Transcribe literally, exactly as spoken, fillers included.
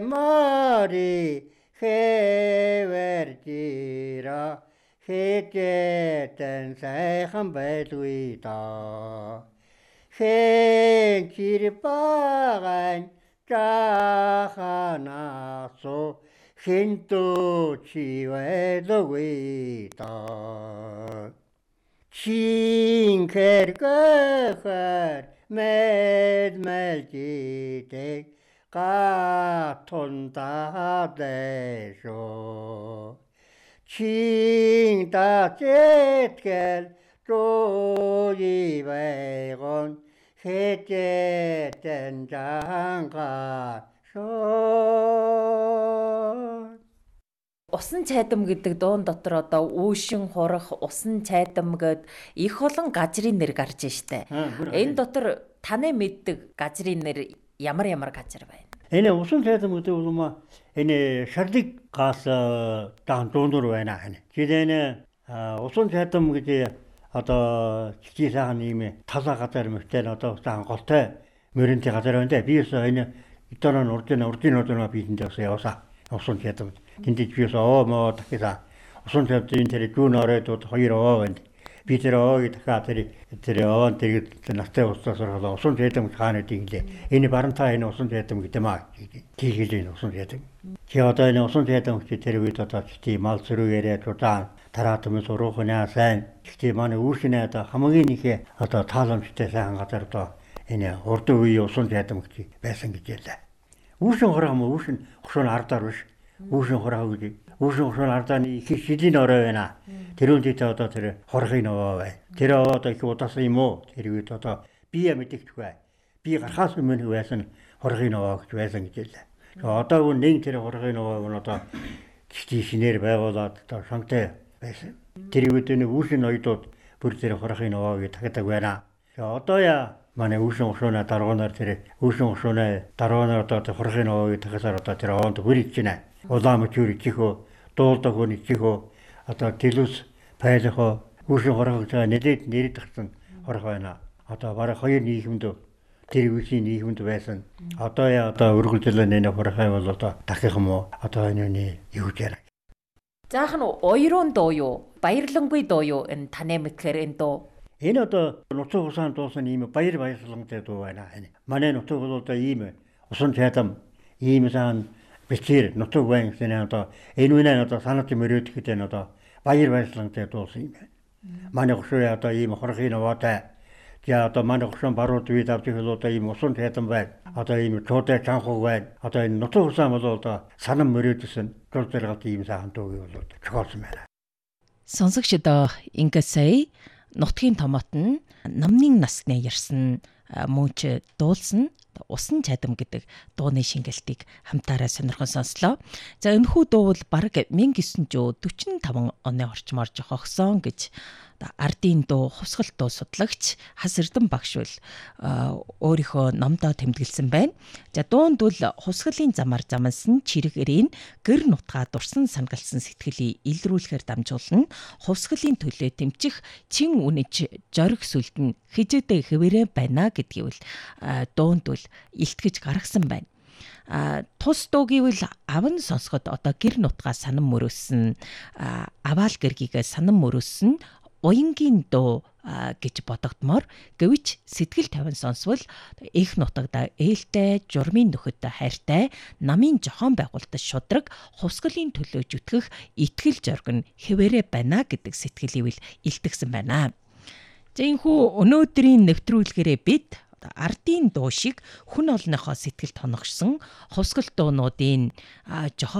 Mari hevertira hejeten sayhan bedwita hen kirpagan jahanaso hinto chivedwita Chinkergöcher med melgite gatonda desho Chinda jetkel 조이베곤 해제된 장가 Усан цайдам гэдэг дуун дотор одоо үүшин хурах, усан цайдам гэд их олон газрын нэр гарч штэ. Энэ дотор таны мэддэг газрын нэр ямар ямар газар байна? Энэ усан цайдам гэдэг бол энэ шарлыг гаас даан дуунdur байна хань. Жидэнэ усан цайдам гэдэг одоо чичи сайхан ийм талаа газар мөртөө одоо сайхан голтой мөрөнтэй газар байна дээ. Биээс энэ итонон урдын урдын урдын биетэнд явсаа усан цайдам Тэнтэй биээс оо моо дахиса усан цайдын тэр зүүн оройд хоёр оо байна. Би тэр оог дахиад тэр тэр оон тэр настай устсаас ороод усан цайдам хаана гэдэг энэ барантаа энэ усан цайдам гэдэг маа тийхэл энэ усан цайдам. Чи одоо энэ усан цайдам гэдэг тэр үед одоо чи мал зүрүүгээрээ тутаан тараатмын сургуугнаа сайн чи манай үүрхнээ одоо хамгийн их одоо тааламжтай сайхан газар одоо энэ урд үеийн усан цайдам гэдэг байсан гэж ялаа. Үүшин хором үүшин хошон ардаар биш. Үүшин хороо гэдэг. Үүшин хошон ардааны их шилийн орой байна. Тэр үнтэй одоо тэр хорхын овоо бай. Тэр овоо одоо их удасан юм уу? Тэр үед одоо бие мэдэгдэхгүй. Би гарахаас өмнө байсан хорхын овоо гэж байсан гэж ялаа. Одоо гоо нэг тэр хорхын овоо нь одоо чи шинээр байгуулад одоо шантай байсан. Тэр үед нэг үүшин оюутууд бүр тэр хорхын овоо гэж тагдаг байна. Одоо яа манай үүшин хошооноо даруунаар тэр үүшин хошооноо даруунаар одоо хорхын овоо гэж тагсаар одоо тэр овоонд хүрэж байна. Улаам чүр чихөө дуулдаг хүний чихөө одоо телүс пайлхоо үүшин хорхоо гэж нэлээд нэрэд гарсан хорхоо байна. Одоо бараг хоёр нийгэмд тэр үеийн нийгэмд байсан. Одоо яа одоо өргөлжлөө нэ хорхоо бол одоо дахих юм уу? Одоо энэ юу гэж яана. Заахан оёрон дуу юу? Баярлангүй дуу юу? Энэ таны мэдхээр энэ дуу. Энэ одоо нутаг усаан дуусан ийм баяр баясгаламжтай дуу байна. Манай нутаг бол одоо ийм усан цайдам ийм сан бичээр нутаг байна гэсэн одоо энэ үнэ одоо санаад мөрөөд гэхэд энэ одоо баяр баясгаламжтай дуусан юм байна. Манай гошоо одоо ийм хорхын овоотой. За одоо манай гошоо барууд үед авч ирэл одоо ийм усан цайдам байна. Одоо ийм чуудаа чанхуу байна. Одоо энэ нутаг усаан бол одоо санам мөрөөдсөн тул зэрэгт ийм сайхан дуу бол зохиолсон байна. Сонсогчдоо ингээд сая нутгийн томот нь намнын насны ярьсан мөн ч дуулсан усан цайдам гэдэг дууны шингэлтийг хамтаараа сонирхон сонслоо. За энэхүү дуу бол бараг 천구 формty-five оны орчмоор жохогсон гэж ардын дуу, хувсгал дуу судлагч Хас Эрдэнэ багш бол өөрийнхөө номдоо тэмдэглэсэн байна. За дуунд бол хувсгалын замаар замансан чирэг эрийн гэр нутгаа дурсан сангалсан сэтгэлийг илрүүлэхээр дамжуулна. Хувсгалын төлөө тэмчих чин үнэж жориг сүлдэн хижээдээ хэвээрээ байна гэдгийг бол дуунд бол илтгэж гаргасан байна. А тус дуугийвэл аван сонсоход одоо гэр нутгаа санам мөрөөсөн аваал гэргийгээ санам мөрөөсөн уянгийн дуу гэж бодогдмоор гэвч сэтгэл тавин сонсвол их нутагда ээлтэй журмын нөхөдтэй хайртай намын жохон байгуултад шудраг хувсгалын төлөө зүтгэх итгэл зориг нь хэвээрээ байна гэдэг сэтгэлийг илтгэсэн байна. За энэхүү өнөөдрийн нэвтрүүлгээрээ бид ардын дуу шиг хүн олонхоо сэтгэлд хоногшсон хувсгал дуунуудын жохоо